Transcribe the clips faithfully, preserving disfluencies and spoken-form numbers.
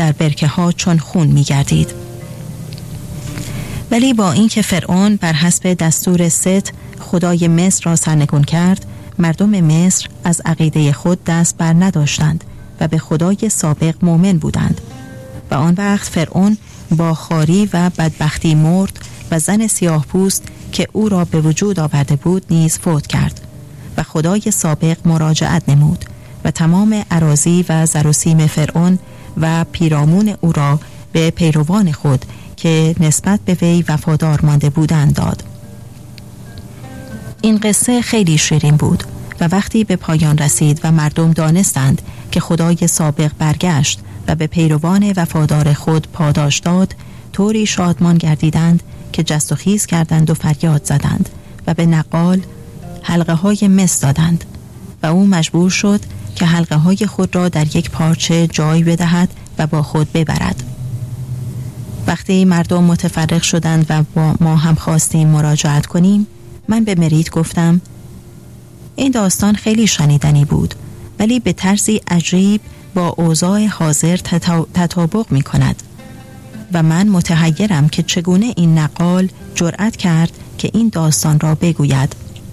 در برکه ها چون خون می گردید. ولی با اینکه فرعون بر حسب دستور ست خدای مصر را سرنگون کرد، مردم مصر از عقیده خود دست بر نداشتند و به خدای سابق مؤمن بودند. و آن وقت فرعون با خواری و بدبختی مرد و زن سیاه پوست که او را به وجود آورده بود نیز فوت کرد و خدای سابق مراجعت نمود و تمام اراضی و زر و سیم فرعون و پیرامون او را به پیروان خود که نسبت به وی وفادار مانده بودند داد. این قصه خیلی شیرین بود و وقتی به پایان رسید و مردم دانستند که خدای سابق برگشت و به پیروان وفادار خود پاداش داد، طوری شادمان گردیدند که جست و خیز کردند و فریاد زدند و به نقال حلقه های مس دادند و او مجبور شد که حلقه های خود را در یک پارچه جای بدهد و با خود ببرد. وقتی مردم متفرق شدند و با ما هم خواستیم مراجعت کنیم، من به مرید گفتم این داستان خیلی شنیدنی بود، ولی به طرزی عجیب با اوضاع حاضر تطابق می کند و من متحیرم که چگونه این نقال جرأت کرد که این داستان را بگوید.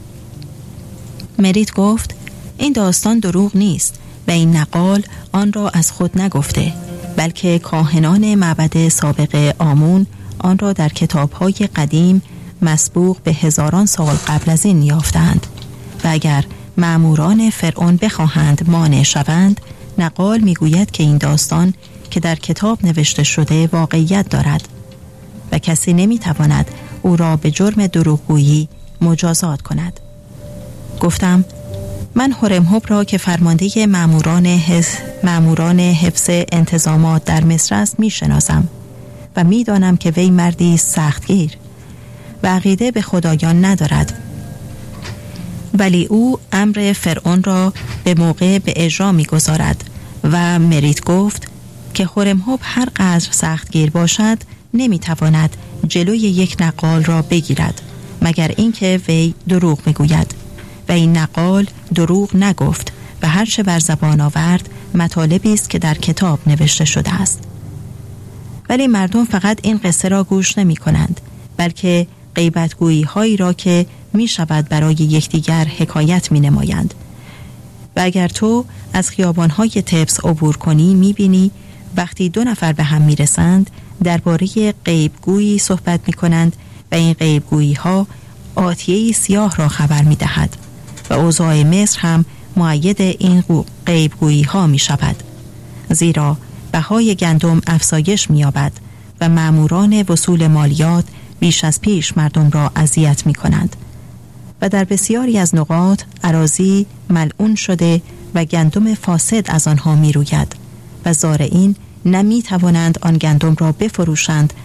مرید گفت این داستان دروغ نیست و این نقال آن را از خود نگفته، بلکه کاهنان معبد سابق آمون آن را در کتاب‌های قدیم مسبوق به هزاران سال قبل از این یافتند و اگر مأموران فرعون بخواهند مانع شوند، نقال میگوید که این داستان که در کتاب نوشته شده واقعیت دارد و کسی نمیتواند او را به جرم دروغگویی مجازات کند. گفتم من هرمهب را که فرمانده مأموران حفظ مأموران حفظ انتظامات در مصر است میشناسم و میدانم که وی مردی سختگیر و عقیده به خدایان ندارد، ولی او امر فرعون را به موقع به اجرا میگذارد. و مرید گفت که هرمهب هر قدر سختگیر باشد نمیتواند جلوی یک نقال را بگیرد مگر اینکه وی دروغ میگوید و این نقال دروغ نگفت و هر چه بر زبان آورد مطالبی است که در کتاب نوشته شده است. ولی مردم فقط این قصه را گوش نمی کنند، بلکه غیبتگویی هایی را که می شود برای یکدیگر حکایت می نمایند. و اگر تو از خیابان های طبس عبور کنی می بینی وقتی دو نفر به هم می رسند درباره غیبگویی صحبت می کنند و این غیبگویی ها آتیه‌ای سیاه را خبر می دهد و اوضاع مصر هم مؤید این غیبگویی ها می شود، زیرا بهای گندم افزایش می یابد و مأموران وصول مالیات بیش از پیش مردم را اذیت می کنند و در بسیاری از نقاط اراضی ملعون شده و گندم فاسد از آنها می روید و زارعین نمی توانند آن گندم را بفروشند